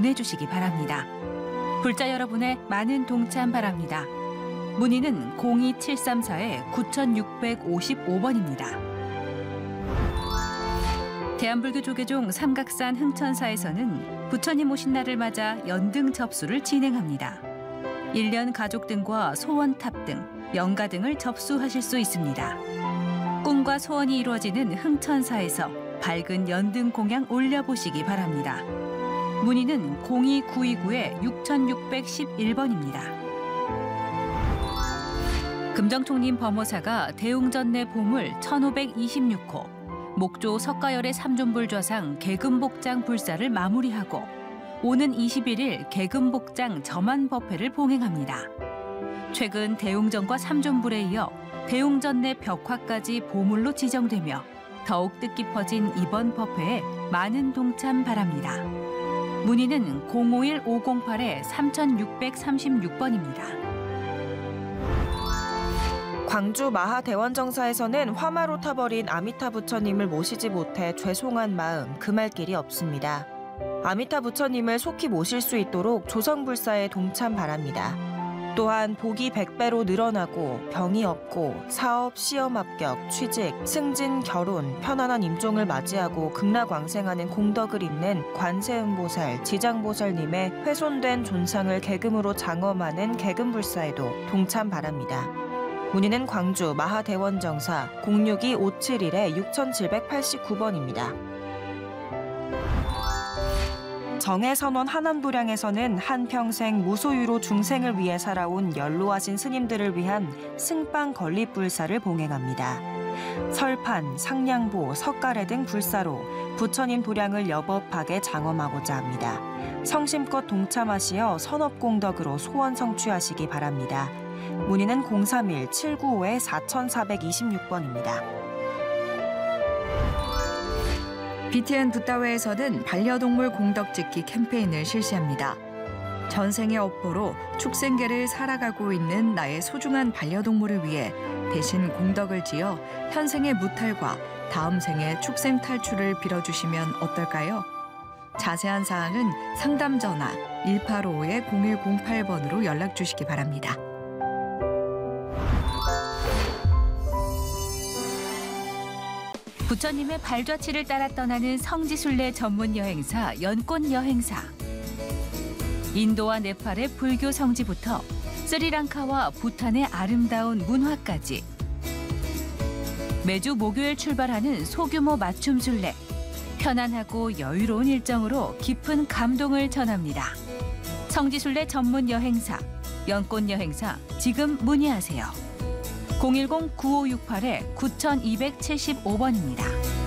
보내주시기 바랍니다. 불자 여러분의 많은 동참 바랍니다. 문의는 02734-9655번입니다. 대한불교 조계종 삼각산 흥천사에서는 부처님 오신 날을 맞아 연등 접수를 진행합니다. 1년 가족 등과 소원탑 등 명가 등을 접수하실 수 있습니다. 꿈과 소원이 이루어지는 흥천사에서 밝은 연등 공양 올려보시기 바랍니다. 문의는 02929-6611번입니다. 금정총림 범호사가 대웅전내 보물 1526호, 목조 석가열의 삼존불좌상 개금복장 불사를 마무리하고 오는 21일 개금복장 점안법회를 봉행합니다. 최근 대웅전과 삼존불에 이어 대웅전 내 벽화까지 보물로 지정되며 더욱 뜻깊어진 이번 법회에 많은 동참 바랍니다. 문의는 051-508-3636번입니다. 광주 마하대원정사에서는 화마로 타버린 아미타 부처님을 모시지 못해 죄송한 마음 금할 길이 없습니다. 아미타 부처님을 속히 모실 수 있도록 조성불사에 동참 바랍니다. 또한 복이 100배로 늘어나고 병이 없고 사업, 시험 합격, 취직, 승진, 결혼, 편안한 임종을 맞이하고 극락왕생하는 공덕을 잇는 관세음보살, 지장보살님의 훼손된 존상을 계금으로 장엄하는 계금불사에도 동참 바랍니다. 문의는 광주 마하대원정사 062-571-6789번입니다. 정해선원 하남도량에서는 한평생 무소유로 중생을 위해 살아온 연로하신 스님들을 위한 승빵 건립불사를 봉행합니다. 설판, 상냥보, 석가래 등 불사로 부처님 도량을 여법하게 장엄하고자 합니다. 성심껏 동참하시어 선업공덕으로 소원 성취하시기 바랍니다. 문의는 031-795-4426번입니다. BTN 붓다웨에서는 반려동물 공덕짓기 캠페인을 실시합니다. 전생의 업보로 축생계를 살아가고 있는 나의 소중한 반려동물을 위해 대신 공덕을 지어 현생의 무탈과 다음 생의 축생 탈출을 빌어주시면 어떨까요? 자세한 사항은 상담 전화 1855-0108번으로 연락 주시기 바랍니다. 부처님의 발자취를 따라 떠나는 성지순례 전문 여행사 연꽃 여행사. 인도와 네팔의 불교 성지부터 스리랑카와 부탄의 아름다운 문화까지 매주 목요일 출발하는 소규모 맞춤 순례. 편안하고 여유로운 일정으로 깊은 감동을 전합니다. 성지순례 전문 여행사 연꽃 여행사 지금 문의하세요. 010-9568-9275번입니다.